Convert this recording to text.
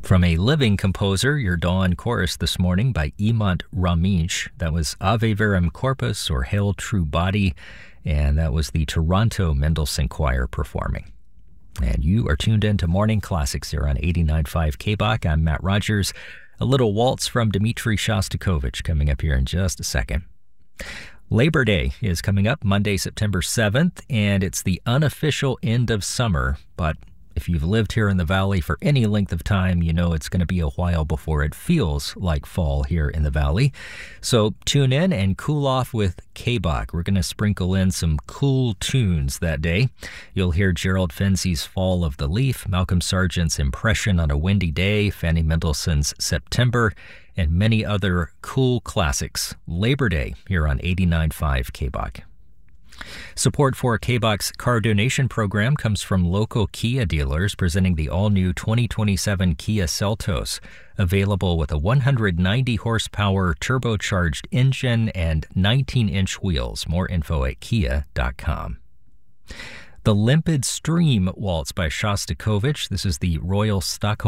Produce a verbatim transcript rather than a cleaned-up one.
From a living composer, your dawn chorus this morning by Emant Raminch. That was Ave Verum Corpus, or Hail True Body, and that was the Toronto Mendelssohn Choir performing. And you are tuned in to Morning Classics here on eighty-nine point five K B O C. I'm Matt Rogers. A little waltz from Dmitri Shostakovich coming up here in just a second. Labor Day is coming up Monday, September seventh, and it's the unofficial end of summer, but if you've lived here in the Valley for any length of time, you know it's going to be a while before it feels like fall here in the Valley. So tune in and cool off with K B O C. We're going to sprinkle in some cool tunes that day. You'll hear Gerald Finzi's Fall of the Leaf, Malcolm Sargent's Impression on a Windy Day, Fanny Mendelssohn's September, and many other cool classics. Labor Day here on eighty-nine point five K B O C. Support for K B O C's car donation program comes from local Kia dealers presenting the all-new twenty twenty-seven Kia Seltos, available with a one hundred ninety horsepower turbocharged engine and nineteen inch wheels. More info at kia dot com. The Limpid Stream Waltz by Shostakovich. This is the Royal Stockholm